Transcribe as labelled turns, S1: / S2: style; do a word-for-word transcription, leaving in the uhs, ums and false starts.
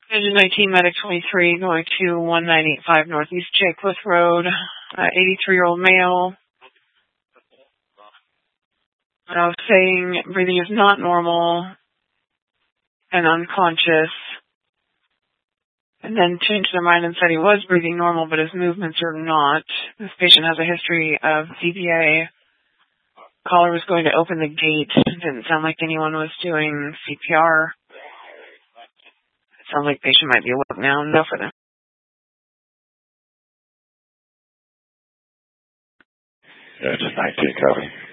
S1: Engine nineteen, Medic twenty-three, going to one nine eight five Northeast Jake Cliff Road, uh, eighty-three-year-old male. And I was saying breathing is not normal and unconscious. And then changed their mind and said he was breathing normal, but his movements are not. This patient has a history of D B A. Caller was going to open the gate. It didn't sound like anyone was doing C P R. It sounds like the patient might be awake now. No further.
S2: Yeah, just nineteen, copy.